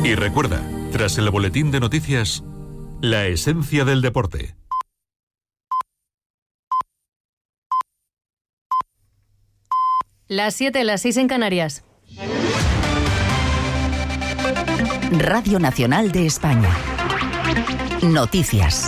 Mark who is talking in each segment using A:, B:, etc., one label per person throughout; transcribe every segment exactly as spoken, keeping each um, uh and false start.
A: Y recuerda, tras el boletín de noticias, la esencia del deporte.
B: Las siete, las seis en Canarias.
C: Radio Nacional de España. Noticias.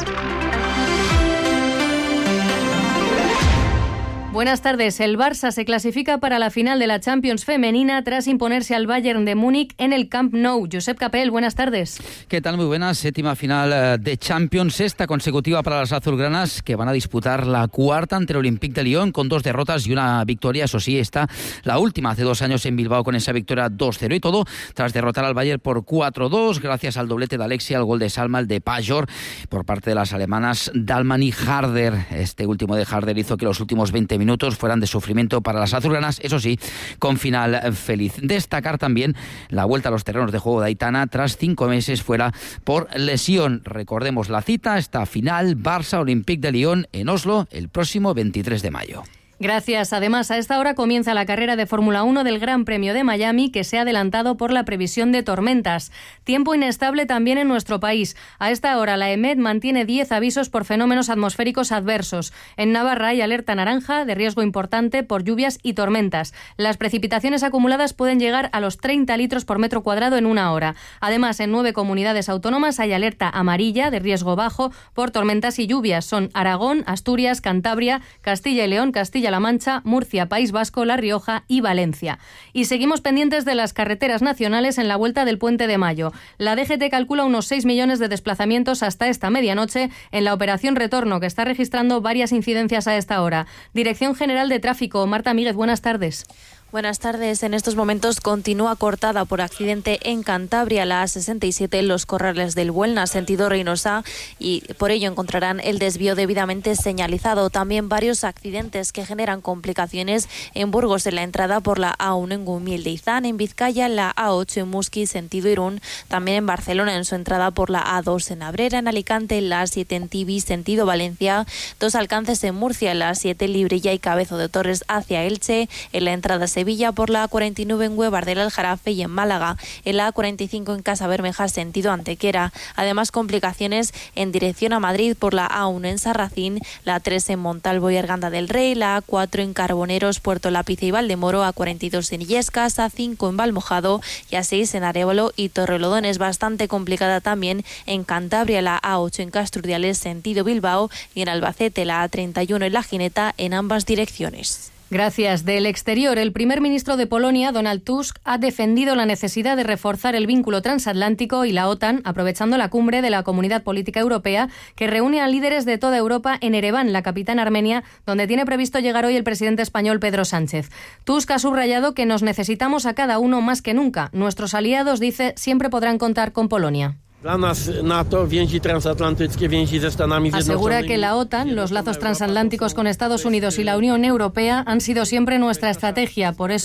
B: Buenas tardes. El Barça se clasifica para la final de la Champions femenina tras imponerse al Bayern de Múnich en el Camp Nou. Josep Capel, buenas tardes.
D: ¿Qué tal? Muy buenas. Séptima final de Champions, sexta consecutiva para las azulgranas, que van a disputar la cuarta ante el Olympique de Lyon con dos derrotas y una victoria. Eso sí, está la última hace dos años en Bilbao con esa victoria dos cero y todo tras derrotar al Bayern por cuatro dos gracias al doblete de Alexia, al gol de Salma, el de Pajor por parte de las alemanas Dahlmann y Harder. Este último de Harder hizo que los últimos veinte minutos minutos fueran de sufrimiento para las azulgranas, eso sí, con final feliz. Destacar también la vuelta a los terrenos de juego de Aitana tras cinco meses fuera por lesión. Recordemos la cita, esta final Barça-Olympique de Lyon en Oslo el próximo veintitrés de mayo.
B: Gracias. Además, a esta hora comienza la carrera de Fórmula uno del Gran Premio de Miami, que se ha adelantado por la previsión de tormentas. Tiempo inestable también en nuestro país. A esta hora, la EMET mantiene diez avisos por fenómenos atmosféricos adversos. En Navarra hay alerta naranja de riesgo importante por lluvias y tormentas. Las precipitaciones acumuladas pueden llegar a los treinta litros por metro cuadrado en una hora. Además, en nueve comunidades autónomas hay alerta amarilla de riesgo bajo por tormentas y lluvias. Son Aragón, Asturias, Cantabria, Castilla y León, Castilla La Mancha, Murcia, País Vasco, La Rioja y Valencia. Y seguimos pendientes de las carreteras nacionales en la vuelta del Puente de Mayo. La D G T calcula unos seis millones de desplazamientos hasta esta medianoche en la operación Retorno, que está registrando varias incidencias a esta hora. Dirección General de Tráfico, Marta Míguez, buenas tardes.
E: Buenas tardes. En estos momentos continúa cortada por accidente en Cantabria la A sesenta y siete en los Corrales del Buelna, sentido Reynosa, y por ello encontrarán el desvío debidamente señalizado. También varios accidentes que generan complicaciones en Burgos en la entrada por la A uno en Gumil de Izán, en Vizcaya la A ocho en Musqui, sentido Irún, también en Barcelona en su entrada por la A dos en Abrera, en Alicante la A siete en Tibi, sentido Valencia, dos alcances en Murcia, la A siete en Librilla y Cabezo de Torres hacia Elche, en la entrada Sevilla por la A cuarenta y nueve en Huevar del Aljarafe y en Málaga, en la A cuarenta y cinco en Casa Bermeja sentido Antequera. Además, complicaciones en dirección a Madrid por la A uno en Sarracín, la A tres en Montalvo y Arganda del Rey, la A cuatro en Carboneros, Puerto Lápiz y Valdemoro, A cuarenta y dos en Illescas, A cinco en Valmojado y A seis en Arévalo y Torrelodones. Bastante complicada también en Cantabria, la A ocho en Casturdiales sentido Bilbao y en Albacete la A treinta y uno en La Gineta en ambas direcciones.
B: Gracias. Del exterior, el primer ministro de Polonia, Donald Tusk, ha defendido la necesidad de reforzar el vínculo transatlántico y la OTAN, aprovechando la cumbre de la Comunidad Política Europea, que reúne a líderes de toda Europa en Ereván, la capital armenia, donde tiene previsto llegar hoy el presidente español Pedro Sánchez. Tusk ha subrayado que nos necesitamos a cada uno más que nunca. Nuestros aliados, dice, siempre podrán contar con Polonia. Asegura que la OTAN, los lazos transatlánticos con Estados Unidos y la Unión Europea han sido siempre nuestra estrategia. Por eso